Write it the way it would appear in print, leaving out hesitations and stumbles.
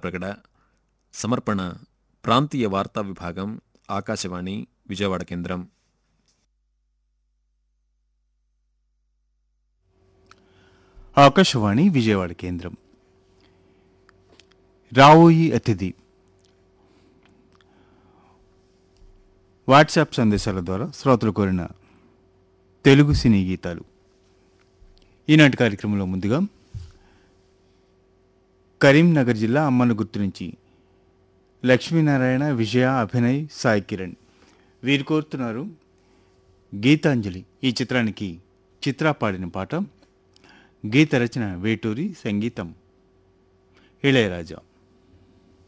ప్రకట సమర్పణ ప్రాంతీయ వార్తా విభాగం ఆకాశవాణి విజయవాడ కేంద్రం. ఆకాశవాణి విజయవాడ కేంద్రం. రావోయి అతిథి వాట్సాప్ సందేశాల ద్వారా శ్రోతలు కోరిన తెలుగు సినీ గీతాలు. ఈనాటి కార్యక్రమంలో ముందుగా కరీంనగర్ జిల్లా అమ్మన గుర్తు నుంచి లక్ష్మీనారాయణ, విజయ, అభినయ్, సాయి కిరణ్ వీరు కోరుతున్నారు గీతాంజలి ఈ చిత్రానికి చిత్ర పాడిన పాట. గీత రచన వేటూరి, సంగీతం ఇళయరాజా.